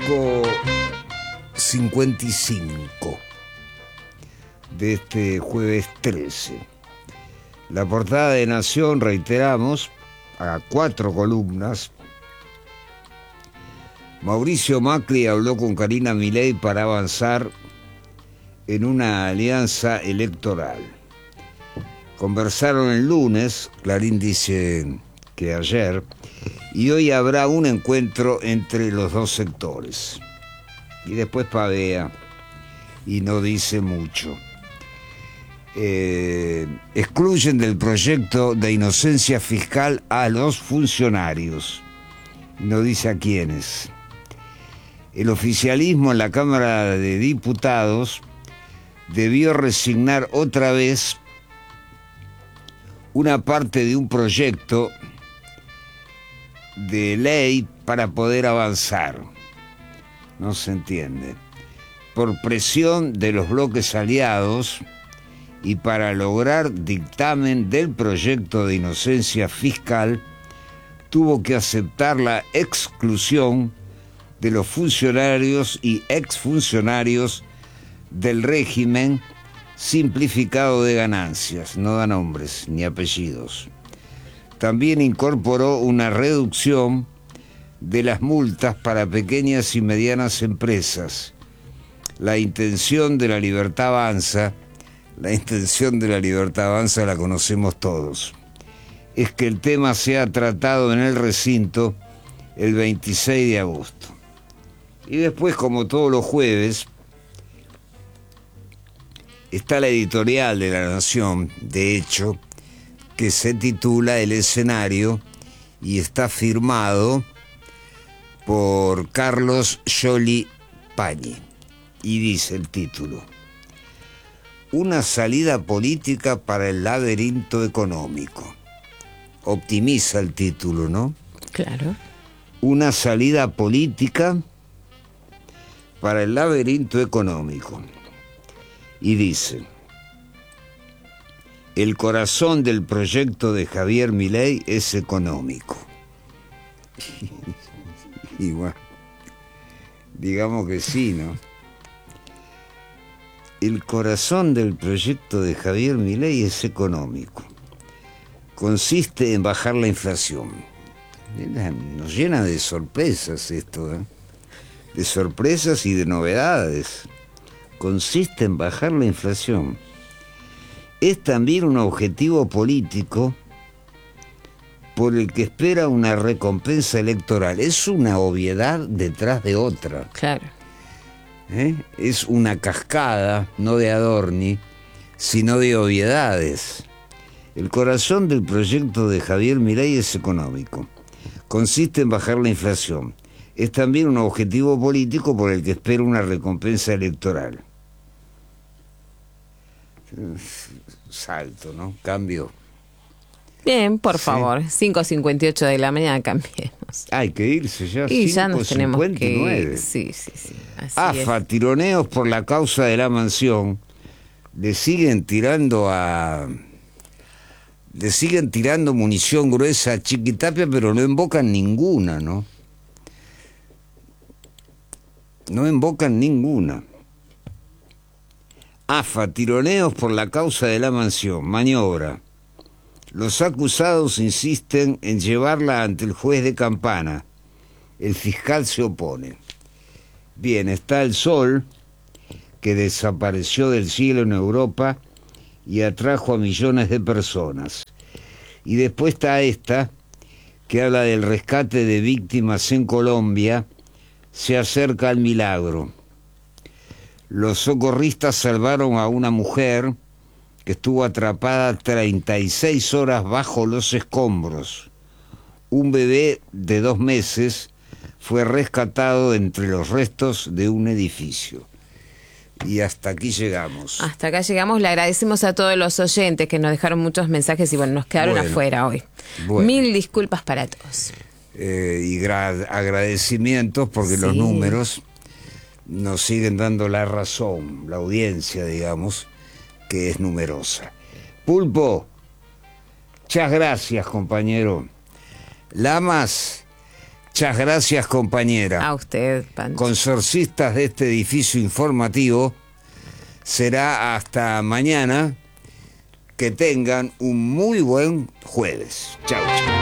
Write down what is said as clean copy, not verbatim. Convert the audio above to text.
5:55 de este jueves 13. La portada de Nación, reiteramos, a 4 columnas. Mauricio Macri habló con Karina Milei para avanzar en una alianza electoral. Conversaron el lunes, Clarín dice que ayer, y hoy habrá un encuentro entre los dos sectores. Y después pavea y no dice mucho. Excluyen del proyecto de inocencia fiscal a los funcionarios. No dice a quiénes. El oficialismo en la Cámara de Diputados debió resignar otra vez una parte de un proyecto de ley para poder avanzar. No se entiende. Por presión de los bloques aliados y para lograr dictamen del proyecto de inocencia fiscal, tuvo que aceptar la exclusión de los funcionarios y exfuncionarios del régimen simplificado de ganancias, no da nombres ni apellidos. También incorporó una reducción de las multas para pequeñas y medianas empresas. La intención de la libertad avanza la conocemos todos. Es que el tema sea tratado en el recinto el 26 de agosto. Y después, como todos los jueves, está la editorial de La Nación, de hecho, que se titula El escenario y está firmado por Carlos Scioli Pagni. Y dice el título: una salida política para el laberinto económico. Optimiza el título, ¿no? Claro. Una salida política para el laberinto económico. Y dice: el corazón del proyecto de Javier Milei es económico. Y bueno, digamos que sí, ¿no? El corazón del proyecto de Javier Milei es económico. Consiste en bajar la inflación. Nos llena de sorpresas esto, ¿eh? De sorpresas y de novedades. Consiste en bajar la inflación. Es también un objetivo político por el que espera una recompensa electoral. Es una obviedad detrás de otra. Claro. Es una cascada, no de Adorni, sino de obviedades. El corazón del proyecto de Javier Milei es económico. Consiste en bajar la inflación. Es también un objetivo político por el que espera una recompensa electoral. Salto, ¿no? Cambio. Bien, por favor. 5:58 de la mañana, cambiemos. Hay que irse ya. Y ya nos tenemos que ir. Sí. AFA, tironeos por la causa de la mansión. Le siguen tirando munición gruesa a Chiquitapia, pero no invocan ninguna, ¿no? No invocan ninguna. AFA, tironeos por la causa de la mansión. Maniobra. Los acusados insisten en llevarla ante el juez de Campana. El fiscal se opone. Bien, está el sol, que desapareció del cielo en Europa y atrajo a millones de personas. Y después está esta, que habla del rescate de víctimas en Colombia. Se acerca al milagro. Los socorristas salvaron a una mujer que estuvo atrapada 36 horas bajo los escombros. Un bebé de 2 meses fue rescatado entre los restos de un edificio. Y hasta aquí llegamos. Hasta acá llegamos. Le agradecemos a todos los oyentes que nos dejaron muchos mensajes y bueno, nos quedaron afuera hoy. Bueno. 1000 disculpas para todos. Y agradecimientos porque los números nos siguen dando la razón, la audiencia, digamos, que es numerosa. Pulpo, muchas gracias, compañero. Lamas, Muchas gracias, compañera. A usted, Pancho. Consorcistas de este edificio informativo, será hasta mañana. Que tengan un muy buen jueves. Chau, chau.